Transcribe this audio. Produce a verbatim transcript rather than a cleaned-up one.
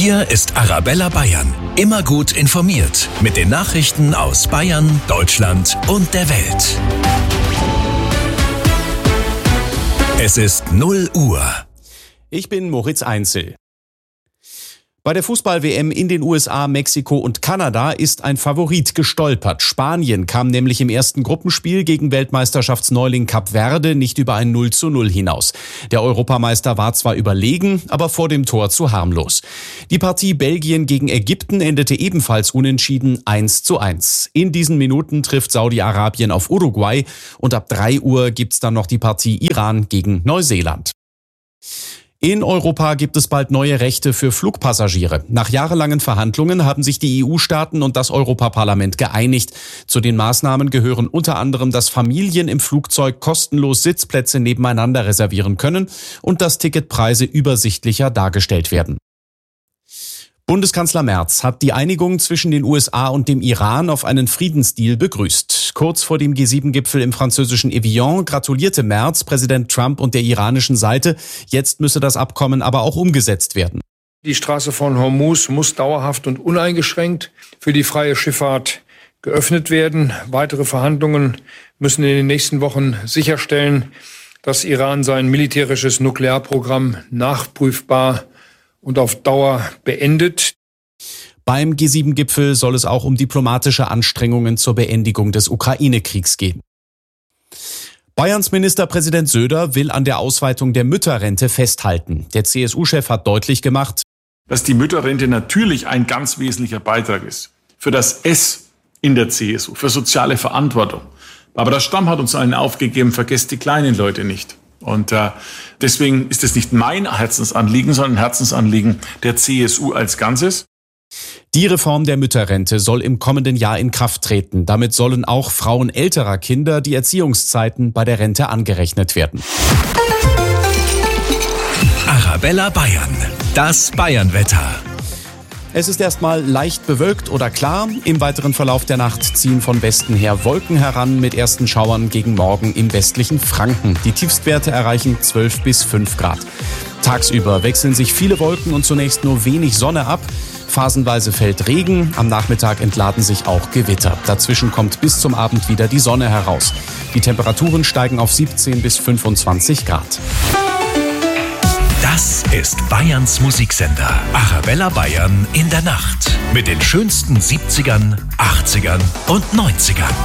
Hier ist Arabella Bayern. Immer gut informiert mit den Nachrichten aus Bayern, Deutschland und der Welt. Es ist null Uhr. Ich bin Moritz Einzel. Bei der Fußball-W M in den U S A, Mexiko und Kanada ist ein Favorit gestolpert. Spanien kam nämlich im ersten Gruppenspiel gegen Weltmeisterschaftsneuling Kap Verde nicht über ein null zu null hinaus. Der Europameister war zwar überlegen, aber vor dem Tor zu harmlos. Die Partie Belgien gegen Ägypten endete ebenfalls unentschieden eins zu eins. In diesen Minuten trifft Saudi-Arabien auf Uruguay und ab drei Uhr gibt's dann noch die Partie Iran gegen Neuseeland. In Europa gibt es bald neue Rechte für Flugpassagiere. Nach jahrelangen Verhandlungen haben sich die E U-Staaten und das Europaparlament geeinigt. Zu den Maßnahmen gehören unter anderem, dass Familien im Flugzeug kostenlos Sitzplätze nebeneinander reservieren können und dass Ticketpreise übersichtlicher dargestellt werden. Bundeskanzler Merz hat die Einigung zwischen den U S A und dem Iran auf einen Friedensdeal begrüßt. Kurz vor dem G sieben Gipfel im französischen Evian gratulierte Merz Präsident Trump und der iranischen Seite. Jetzt müsse das Abkommen aber auch umgesetzt werden. Die Straße von Hormuz muss dauerhaft und uneingeschränkt für die freie Schifffahrt geöffnet werden. Weitere Verhandlungen müssen in den nächsten Wochen sicherstellen, dass Iran sein militärisches Nuklearprogramm nachprüfbar und auf Dauer beendet. Beim G sieben Gipfel soll es auch um diplomatische Anstrengungen zur Beendigung des Ukraine-Kriegs gehen. Bayerns Ministerpräsident Söder will an der Ausweitung der Mütterrente festhalten. Der C S U-Chef hat deutlich gemacht, dass die Mütterrente natürlich ein ganz wesentlicher Beitrag ist für das S in der C S U, für soziale Verantwortung. Aber der Stamm hat uns allen aufgegeben, vergesst die kleinen Leute nicht. Und äh, deswegen ist es nicht mein Herzensanliegen, sondern ein Herzensanliegen der C S U als Ganzes. Die Reform der Mütterrente soll im kommenden Jahr in Kraft treten. Damit sollen auch Frauen älterer Kinder die Erziehungszeiten bei der Rente angerechnet werden. Arabella Bayern, das Bayernwetter. Es ist erstmal leicht bewölkt oder klar. Im weiteren Verlauf der Nacht ziehen von Westen her Wolken heran mit ersten Schauern gegen Morgen im westlichen Franken. Die Tiefstwerte erreichen zwölf bis fünf Grad. Tagsüber wechseln sich viele Wolken und zunächst nur wenig Sonne ab. Phasenweise fällt Regen, am Nachmittag entladen sich auch Gewitter. Dazwischen kommt bis zum Abend wieder die Sonne heraus. Die Temperaturen steigen auf siebzehn bis fünfundzwanzig Grad. Das ist Bayerns Musiksender. Arabella Bayern in der Nacht. Mit den schönsten siebzigern, achtzigern und neunzigern.